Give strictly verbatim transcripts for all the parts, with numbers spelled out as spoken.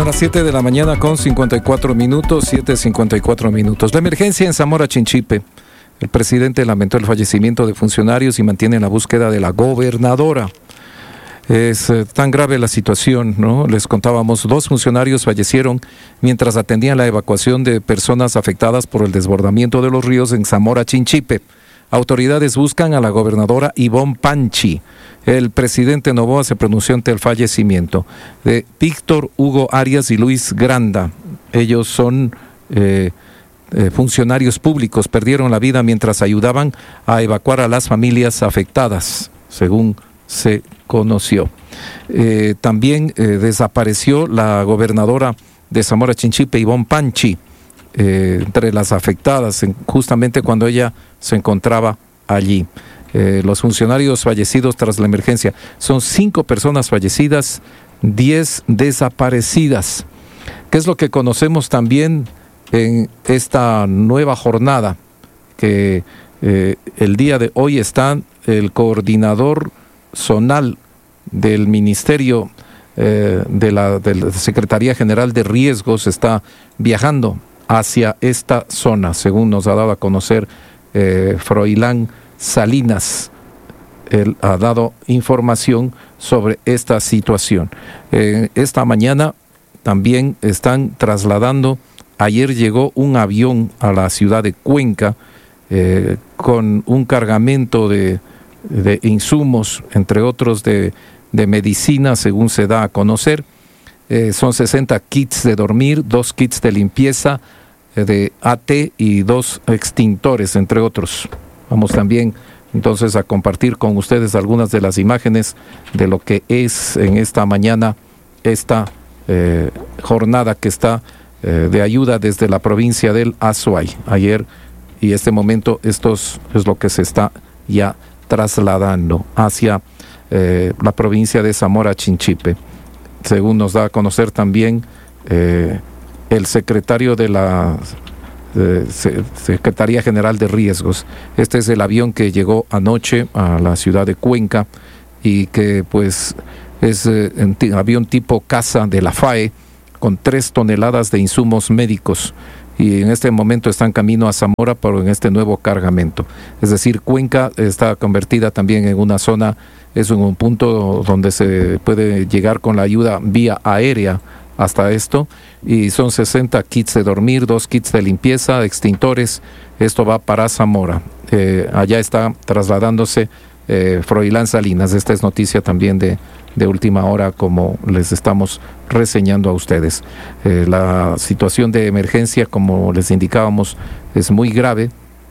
Son las siete de la mañana con cincuenta y cuatro minutos, siete cincuenta y cuatro minutos. La emergencia en Zamora Chinchipe. El presidente lamentó el fallecimiento de funcionarios y mantiene la búsqueda de la gobernadora. Es eh, tan grave la situación, ¿no? Les contábamos, dos funcionarios fallecieron mientras atendían la evacuación de personas afectadas por el desbordamiento de los ríos en Zamora Chinchipe. Autoridades buscan a la gobernadora Ivonne Panchi. El presidente Noboa se pronunció ante el fallecimiento de Víctor Hugo Arias y Luis Granda. Ellos son eh, eh, funcionarios públicos, perdieron la vida mientras ayudaban a evacuar a las familias afectadas, según se conoció. Eh, también eh, desapareció la gobernadora de Zamora Chinchipe, Ivonne Panchi, eh, entre las afectadas, en, justamente cuando ella se encontraba allí. Eh, los funcionarios fallecidos tras la emergencia son cinco personas fallecidas, diez desaparecidas. ¿Qué es lo que conocemos también en esta nueva jornada? Que eh, el día de hoy está el coordinador zonal del Ministerio eh, de, la, de la Secretaría General de Riesgos, está viajando hacia esta zona, según nos ha dado a conocer eh, Froilán Salinas. Él ha dado información sobre esta situación. Eh, esta mañana también están trasladando, ayer llegó un avión a la ciudad de Cuenca eh, con un cargamento de, de insumos, entre otros de, de medicina, según se da a conocer. Eh, son sesenta kits de dormir, dos kits de limpieza, eh, de A T y dos extintores, entre otros. Vamos también entonces a compartir con ustedes algunas de las imágenes de lo que es en esta mañana esta eh, jornada que está eh, de ayuda desde la provincia del Azuay. Ayer y este momento esto es lo que se está ya trasladando hacia eh, la provincia de Zamora Chinchipe. Según nos da a conocer también eh, el secretario de la Eh, Secretaría General de Riesgos. Este es el avión que llegó anoche a la ciudad de Cuenca y que pues es eh, un t- avión tipo caza de la F A E con tres toneladas de insumos médicos, y en este momento está en camino a Zamora por en este nuevo cargamento. Es decir, Cuenca está convertida también en una zona, es un punto donde se puede llegar con la ayuda vía aérea hasta esto, y son sesenta kits de dormir, dos kits de limpieza, extintores. Esto va para Zamora. Eh, allá está trasladándose eh, Froilán Salinas. Esta es noticia también de, de última hora, como les estamos reseñando a ustedes. Eh, la situación de emergencia, como les indicábamos, es muy grave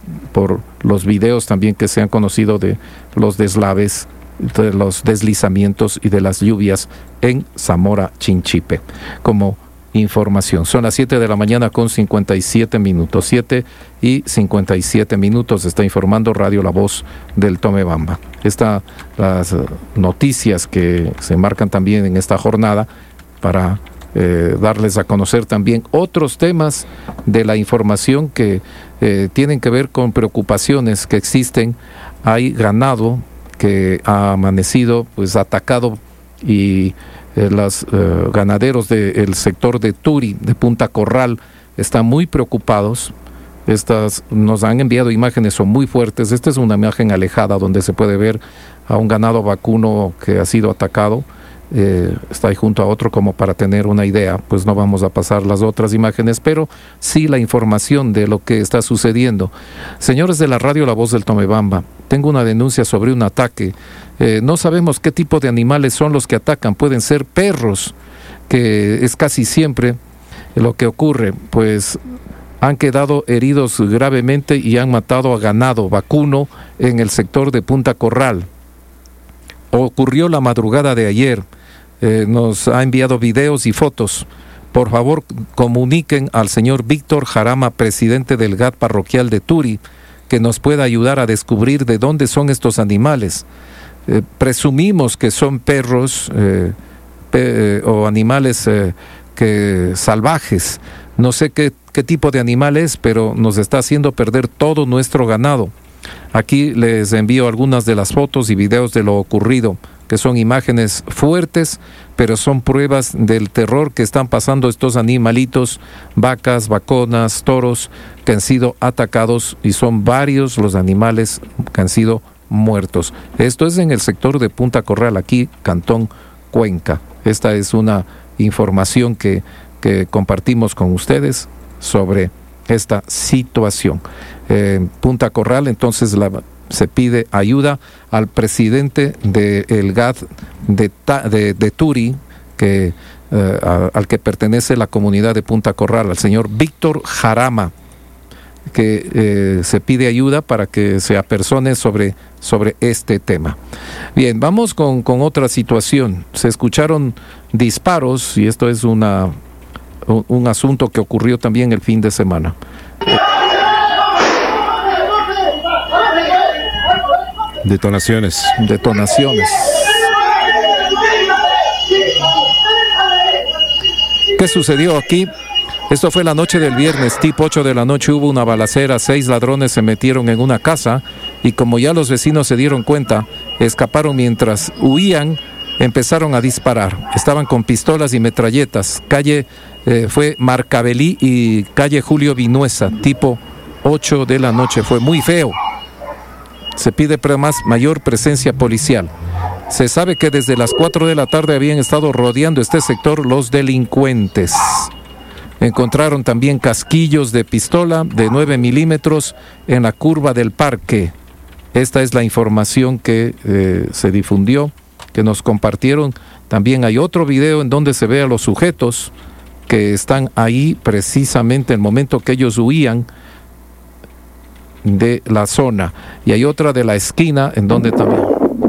por los videos también que se han conocido de los deslaves, de los deslizamientos y de las lluvias en Zamora Chinchipe. Como información, son las siete de la mañana con cincuenta y siete minutos, siete y cincuenta y siete minutos, está informando Radio La Voz del Tomebamba. Estas las noticias que se marcan también en esta jornada para eh, darles a conocer también otros temas de la información que eh, tienen que ver con preocupaciones que existen. Hay ganado que ha amanecido pues atacado, y eh, los eh, ganaderos del sector de Turi, de Punta Corral, están muy preocupados. Estas nos han enviado imágenes, son muy fuertes. Esta es una imagen alejada donde se puede ver a un ganado vacuno que ha sido atacado. Eh, está ahí junto a otro, como para tener una idea. Pues no vamos a pasar las otras imágenes, pero sí la información de lo que está sucediendo. Señores de la radio La Voz del Tomebamba, tengo una denuncia sobre un ataque. Eh, no sabemos qué tipo de animales son los que atacan. Pueden ser perros, que es casi siempre lo que ocurre. Pues han quedado heridos gravemente y han matado a ganado vacuno en el sector de Punta Corral. Ocurrió la madrugada de ayer. Eh, nos ha enviado videos y fotos. Por favor, comuniquen al señor Víctor Jarama, presidente del G A T parroquial de Turi, que nos pueda ayudar a descubrir de dónde son estos animales. Eh, presumimos que son perros eh, pe- eh, o animales eh, que salvajes. No sé qué, qué tipo de animal es, pero nos está haciendo perder todo nuestro ganado. Aquí les envío algunas de las fotos y videos de lo ocurrido, que son imágenes fuertes, pero son pruebas del terror que están pasando estos animalitos, vacas, vaconas, toros, que han sido atacados, y son varios los animales que han sido muertos. Esto es en el sector de Punta Corral, aquí, Cantón Cuenca. Esta es una información que, que compartimos con ustedes sobre esta situación. Eh, Punta Corral, entonces, la, se pide ayuda al presidente del G A D de, de, de Turi, que, eh, a, al que pertenece la comunidad de Punta Corral, al señor Víctor Jarama, que eh, se pide ayuda para que se apersone sobre, sobre este tema. Bien, vamos con, con otra situación. Se escucharon disparos, y esto es una, un, un asunto que ocurrió también el fin de semana. Detonaciones. Detonaciones. ¿Qué sucedió aquí? Esto fue la noche del viernes, tipo ocho de la noche, hubo una balacera, seis ladrones se metieron en una casa y como ya los vecinos se dieron cuenta, escaparon mientras huían, empezaron a disparar. Estaban con pistolas y metralletas. Calle eh, fue Marcabelí y calle Julio Vinuesa, tipo ocho de la noche. Fue muy feo. Se pide más mayor presencia policial. Se sabe que desde las cuatro de la tarde habían estado rodeando este sector los delincuentes. Encontraron también casquillos de pistola de nueve milímetros en la curva del parque. Esta es la información que eh, se difundió, que nos compartieron. También hay otro video en donde se ve a los sujetos que están ahí precisamente en el momento que ellos huían de la zona. Y hay otra de la esquina en donde también...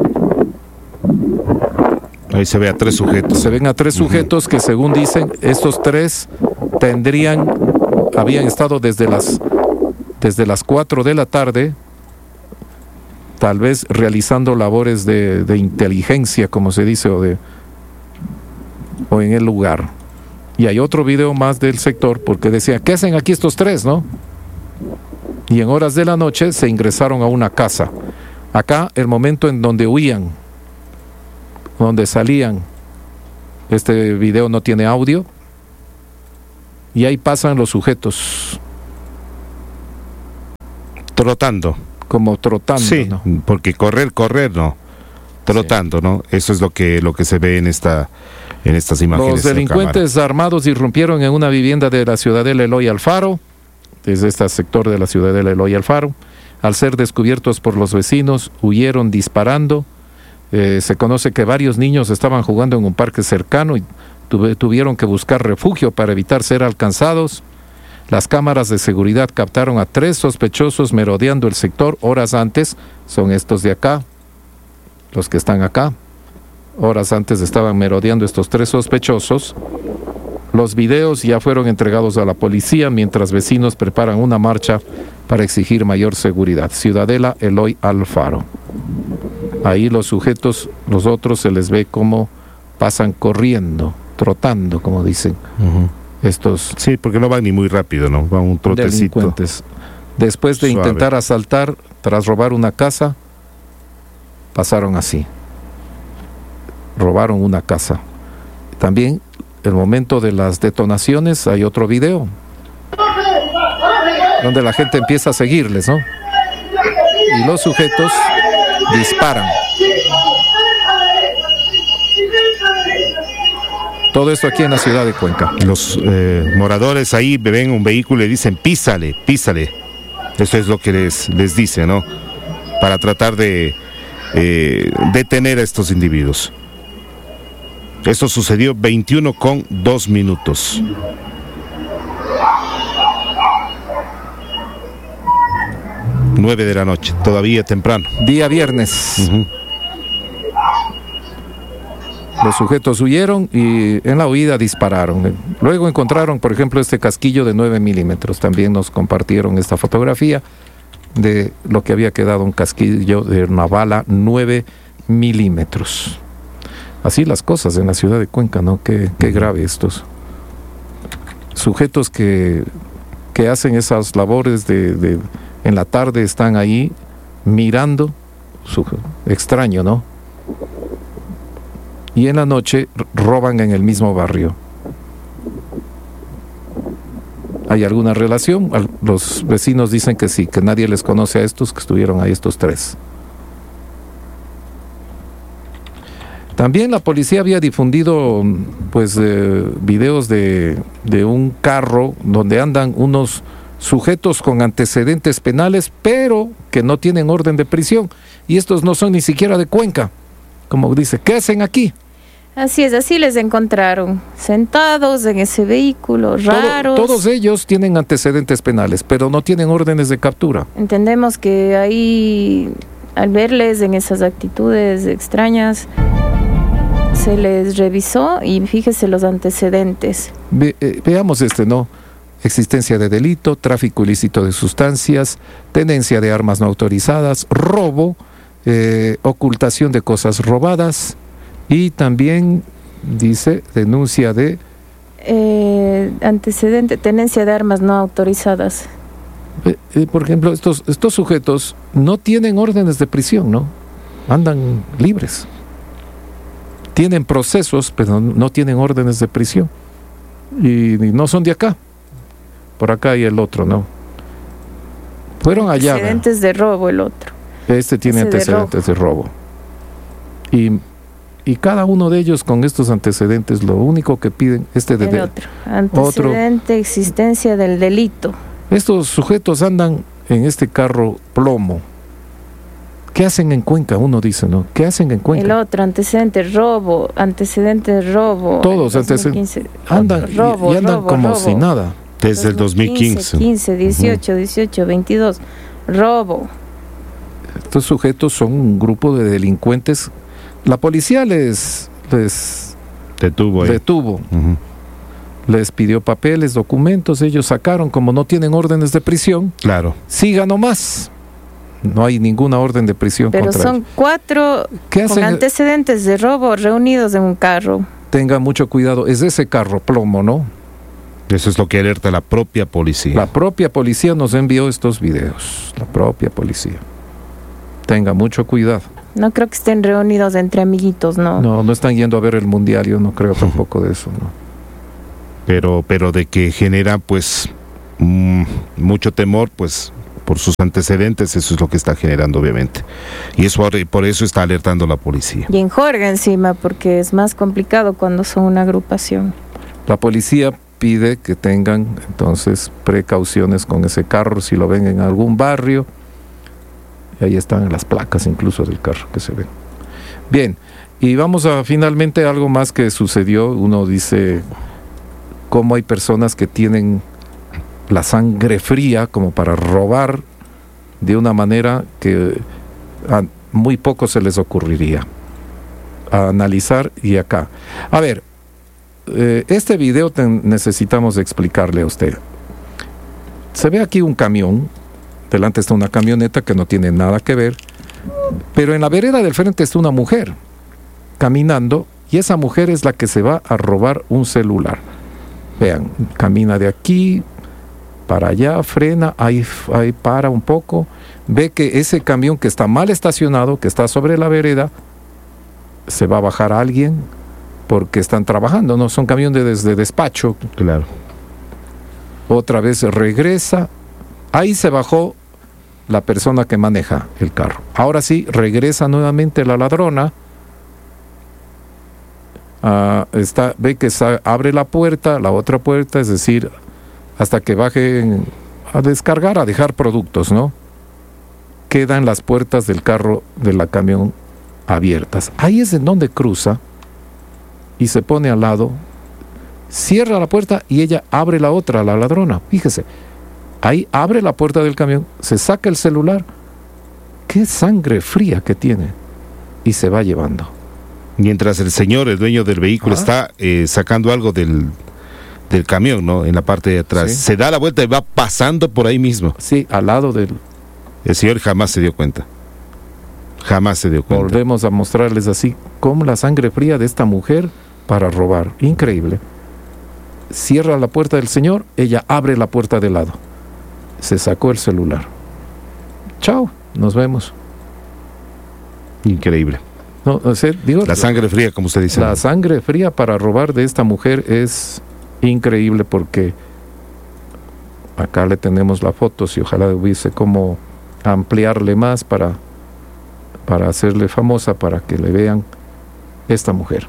Ahí se ve a tres sujetos. Se ven a tres sujetos que, según dicen, estos tres tendrían, habían estado desde las, desde las cuatro de la tarde, tal vez realizando labores de, de inteligencia, como se dice, o, de, o en el lugar. Y hay otro video más del sector, porque decía, ¿qué hacen aquí estos tres, no? Y en horas de la noche se ingresaron a una casa. Acá, el momento en donde huían, donde salían, este video no tiene audio, y ahí pasan los sujetos. Trotando. Como trotando, sí, ¿no? Porque correr, correr, no. Trotando, sí. ¿No? Eso es lo que, lo que se ve en esta, en estas imágenes. Los delincuentes armados irrumpieron en una vivienda de la Ciudadela Eloy Alfaro, desde este sector de la Ciudadela Eloy Alfaro. Al ser descubiertos por los vecinos, huyeron disparando. Eh, se conoce que varios niños estaban jugando en un parque cercano y tuve, tuvieron que buscar refugio para evitar ser alcanzados. Las cámaras de seguridad captaron a tres sospechosos merodeando el sector horas antes. Son estos de acá, los que están acá. Horas antes estaban merodeando estos tres sospechosos. Los videos ya fueron entregados a la policía mientras vecinos preparan una marcha para exigir mayor seguridad. Ciudadela Eloy Alfaro. Ahí los sujetos, los otros, se les ve como pasan corriendo, trotando, como dicen. Uh-huh. Estos sí, porque no van ni muy rápido, ¿no? Van un trotecito. Delincuentes. Después de suave. Intentar asaltar, tras robar una casa, pasaron así. Robaron una casa. También, el momento de las detonaciones, hay otro video, donde la gente empieza a seguirles, ¿no? Y los sujetos disparan. Todo esto aquí en la ciudad de Cuenca. Los eh, moradores ahí ven un vehículo y dicen, písale, písale. Eso es lo que les, les dice, ¿no? Para tratar de eh, detener a estos individuos. Esto sucedió veintiuno con dos minutos. nueve de la noche, todavía temprano. Día viernes. Uh-huh. Los sujetos huyeron y en la huida dispararon. Luego encontraron, por ejemplo, este casquillo de nueve milímetros. También nos compartieron esta fotografía de lo que había quedado un casquillo de una bala nueve milímetros. Así las cosas en la ciudad de Cuenca, ¿no? Qué, qué grave estos sujetos que, que hacen esas labores de, de en la tarde, están ahí mirando. Su, extraño, ¿no? y en la noche roban en el mismo barrio. ¿Hay alguna relación? Los vecinos dicen que sí, que nadie les conoce a estos, que estuvieron ahí estos tres. También la policía había difundido pues eh, videos de, de un carro donde andan unos sujetos con antecedentes penales, pero que no tienen orden de prisión. Y estos no son ni siquiera de Cuenca. Como dice, ¿qué hacen aquí? Así es, así les encontraron, sentados en ese vehículo, raros. Todo, todos ellos tienen antecedentes penales, pero no tienen órdenes de captura. Entendemos que ahí, al verles en esas actitudes extrañas, se les revisó y fíjese los antecedentes. Ve, eh, veamos este, ¿no? Existencia de delito, tráfico ilícito de sustancias, tenencia de armas no autorizadas, robo, eh, ocultación de cosas robadas y también dice denuncia de... Eh, antecedente, tenencia de armas no autorizadas. Eh, eh, por ejemplo, estos, estos sujetos no tienen órdenes de prisión, ¿no? Andan libres. Tienen procesos, pero no tienen órdenes de prisión. Y, y no son de acá. Por acá hay el otro, ¿no? Fueron allá. Antecedentes de robo el otro. Este tiene Ese antecedentes de, de robo. Y, y cada uno de ellos con estos antecedentes, lo único que piden, este de... El de otro. Antecedente, otro, existencia del delito. Estos sujetos andan en este carro plomo. ¿Qué hacen en Cuenca? Uno dice, ¿no? ¿Qué hacen en Cuenca? El otro, antecedente, robo, antecedente de robo. Todos antecedentes. Andan robo, y andan robo, como robo. si nada. Desde el dos mil quince. quince, dieciocho, dieciocho, veintidós. Robo. Estos sujetos son un grupo de delincuentes. La policía les, les detuvo. Ahí. detuvo. Uh-huh. Les pidió papeles, documentos. Ellos sacaron, como no tienen órdenes de prisión. Claro. Siga nomás. No hay ninguna orden de prisión Pero contra son ellos. cuatro ¿Qué con hacen? antecedentes de robo reunidos en un carro. Tenga mucho cuidado. Es ese carro plomo, ¿no? Eso es lo que alerta la propia policía. La propia policía nos envió estos videos. La propia policía. Tenga mucho cuidado. No creo que estén reunidos entre amiguitos, ¿no? No, no están yendo a ver el mundial. Yo no creo tampoco de eso, ¿no? Pero, pero de que genera, pues, mmm, mucho temor, pues, por sus antecedentes, eso es lo que está generando, obviamente. Y eso por eso está alertando la policía. Y en Jorge encima, porque es más complicado cuando son una agrupación. La policía pide que tengan entonces precauciones con ese carro si lo ven en algún barrio. Y ahí están las placas incluso del carro que se ven. Bien, y vamos a finalmente algo más que sucedió. Uno dice cómo hay personas que tienen la sangre fría como para robar de una manera que a muy poco se les ocurriría a analizar. Y acá, a ver, eh, este video te, necesitamos explicarle a usted. Se ve aquí un camión, delante está una camioneta que no tiene nada que ver, pero en la vereda del frente está una mujer caminando y esa mujer es la que se va a robar un celular. Vean, camina de aquí para allá, frena, ahí, ahí para un poco, ve que ese camión que está mal estacionado, que está sobre la vereda, se va a bajar a alguien porque están trabajando, no son camiones de, de despacho. Claro. Otra vez regresa, ahí se bajó la persona que maneja el carro. Ahora sí, regresa nuevamente la ladrona, uh, está, ve que está, abre la puerta, la otra puerta, es decir, hasta que bajen a descargar, a dejar productos, ¿no? Quedan las puertas del carro de la camión abiertas. Ahí es en donde cruza y se pone al lado, cierra la puerta y ella abre la otra, la ladrona. Fíjese, ahí abre la puerta del camión, se saca el celular. Qué sangre fría que tiene. Y se va llevando. Mientras el señor, el dueño del vehículo, ah. está eh, sacando algo del... del camión, ¿no? En la parte de atrás. Sí. Se da la vuelta y va pasando por ahí mismo. Sí, al lado del... El señor jamás se dio cuenta. Jamás se dio cuenta. Volvemos a mostrarles así como la sangre fría de esta mujer para robar. Increíble. Cierra la puerta del señor, ella abre la puerta de lado. Se sacó el celular. Chao, nos vemos. Increíble. No, o sea, digo, la sangre fría, como usted dice. La sangre fría para robar de esta mujer es increíble, porque acá le tenemos la foto, si ojalá hubiese cómo ampliarle más para, para hacerle famosa, para que le vean esta mujer.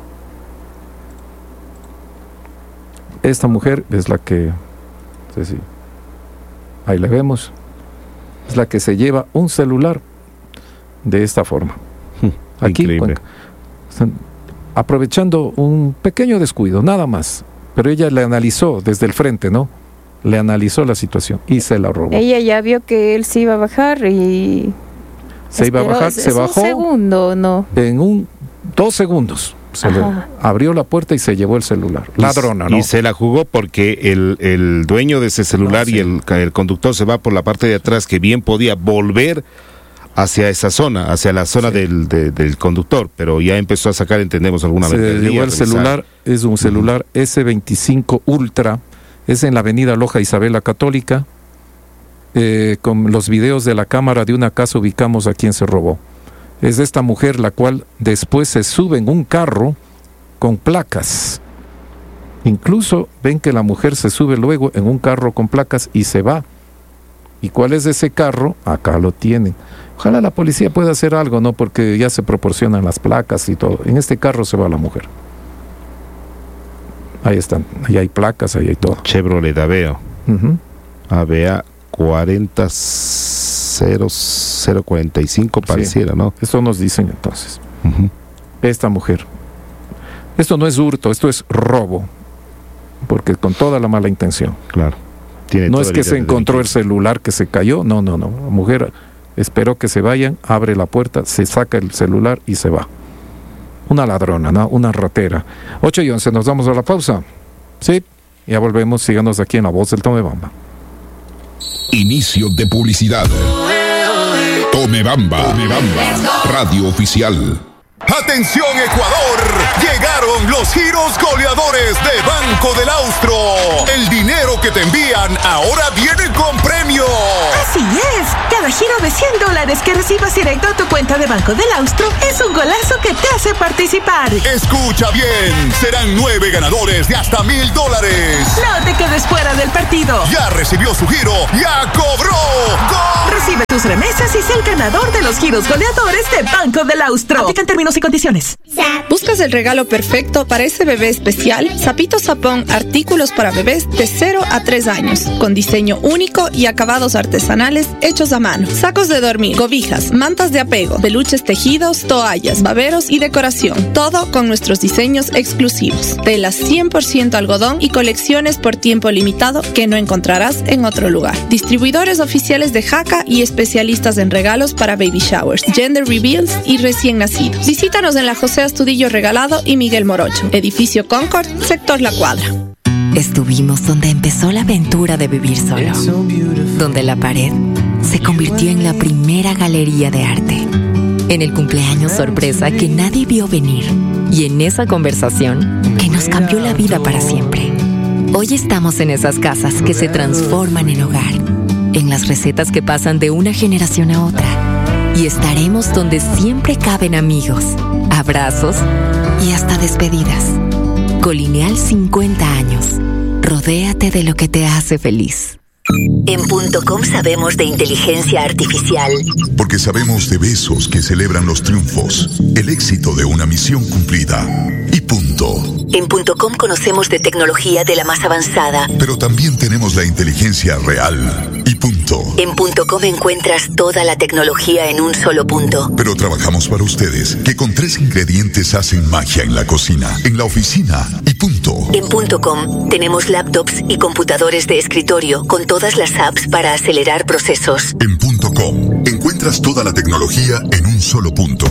Esta mujer es la que, no sé si, ahí le vemos, es la que se lleva un celular de esta forma. Aquí, Increíble. Cuando, aprovechando un pequeño descuido, nada más. Pero ella le analizó desde el frente, ¿no? Le analizó la situación y se la robó. Ella ya vio que él se iba a bajar y... Se iba a esperó, bajar, es, se es bajó. un segundo, ¿no? En un, dos segundos. Se le abrió la puerta y se llevó el celular. Ladrona, ¿no? Y se la jugó porque el, el dueño de ese celular, no, sí. y el, el conductor se va por la parte de atrás, que bien podía volver hacia esa zona, hacia la zona sí. del, de, del conductor, pero ya empezó a sacar, entendemos, alguna vez. Se llevó el celular, es un celular uh-huh. ese veinticinco Ultra, es en la avenida Loja Isabel la Católica, eh, con los videos de la cámara de una casa ubicamos a quien se robó. Es de esta mujer, la cual después se sube en un carro con placas. Incluso ven que la mujer se sube luego en un carro con placas y se va. ¿Y cuál es ese carro? Acá lo tienen. Ojalá la policía pueda hacer algo, ¿no? Porque ya se proporcionan las placas y todo. En este carro se va la mujer. Ahí están, ahí hay placas, ahí hay todo. Chevrolet Aveo. Uh-huh. A B A cuarenta cero cero cuarenta y cinco pareciera, sí. ¿no? Eso nos dicen entonces. Uh-huh. Esta mujer. Esto no es hurto, esto es robo. Porque con toda la mala intención. Claro. Tiene no es que se encontró el celular que se cayó, no, no, no. La mujer esperó que se vayan, abre la puerta, se saca el celular y se va. Una ladrona, ¿no? Una ratera. ocho y once, nos vamos a la pausa. Sí, ya volvemos, síganos aquí en La Voz del Tomebamba. Inicio de publicidad. Tomebamba, Tomebamba, radio oficial. ¡Atención, Ecuador! Llegaron los giros goleadores de Banco del Austro. El dinero que te envían ahora viene con premio. Así es. Cada giro de cien dólares que recibas directo a tu cuenta de Banco del Austro es un golazo que te hace participar. Escucha bien. Serán nueve ganadores de hasta mil dólares. No te quedes fuera del partido. Ya recibió su giro. ¡Ya cobró! ¡Gol! Recibe tus remesas y sé el ganador de los giros goleadores de Banco del Austro. Aplican términos y condiciones. ¿Buscas el regalo perfecto para ese bebé especial? Sapito Sapón, artículos para bebés de cero a tres años, con diseño único y acabados artesanales hechos a mano. Sacos de dormir, cobijas, mantas de apego, peluches tejidos, toallas, baberos y decoración. Todo con nuestros diseños exclusivos. Telas cien por ciento algodón y colecciones por tiempo limitado que no encontrarás en otro lugar. Distribuidores oficiales de Jaca y especialistas en regalos para baby showers, gender reveals y recién nacidos. Visítanos en la José Astudillo Regalado y Miguel Morocho, edificio Concord, sector La Cuadra. Estuvimos donde empezó la aventura de vivir solo, donde la pared se convirtió en la primera galería de arte, en el cumpleaños sorpresa que nadie vio venir y en esa conversación que nos cambió la vida para siempre. Hoy estamos en esas casas que se transforman en hogar, en las recetas que pasan de una generación a otra. Y estaremos donde siempre caben amigos, abrazos y hasta despedidas. Colineal cincuenta años. Rodéate de lo que te hace feliz. En punto com sabemos de inteligencia artificial. Porque sabemos de besos que celebran los triunfos, el éxito de una misión cumplida. Y punto. En punto com conocemos de tecnología de la más avanzada. Pero también tenemos la inteligencia real. Y punto. En punto com encuentras toda la tecnología en un solo punto. Pero trabajamos para ustedes, que con tres ingredientes hacen magia en la cocina, en la oficina y punto. En punto com tenemos laptops y computadores de escritorio con todas las apps para acelerar procesos. En punto com encuentras toda la tecnología en un solo punto.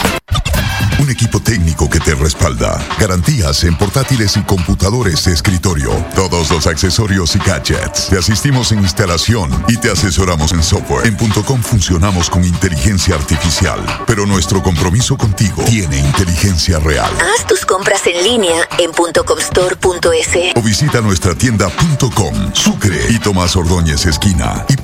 Un equipo técnico que te respalda. Garantías en portátiles y computadores de escritorio. Todos los accesorios y gadgets. Te asistimos en instalación y te asesoramos en software. En punto com funcionamos con inteligencia artificial. Pero nuestro compromiso contigo tiene inteligencia real. Haz tus compras en línea en punto com store punto es. O visita nuestra tienda punto com, Sucre y Tomás Ordóñez esquina. Y